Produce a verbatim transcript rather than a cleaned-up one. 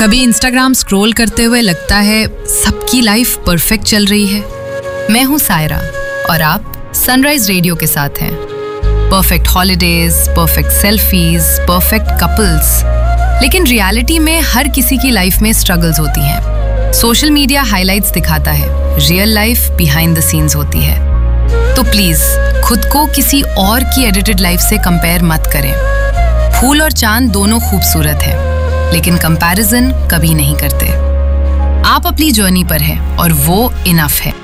कभी Instagram scroll करते हुए लगता है सबकी लाइफ परफेक्ट चल रही है। मैं हूं सायरा और आप सनराइज रेडियो के साथ हैं। Perfect holidays, perfect selfies, perfect couples, लेकिन रियलिटी में हर किसी की लाइफ में स्ट्रगल्स होती हैं। सोशल मीडिया हाइलाइट्स दिखाता है, real life behind the scenes होती है। तो प्लीज खुद को किसी और की एडिटेड लाइफ से कंपेयर मत करें। फूल और चांद दोनों खूबसूरत हैं, लेकिन कंपैरिजन कभी नहीं करते। आप अपनी जर्नी पर हैं और वो इनफ है।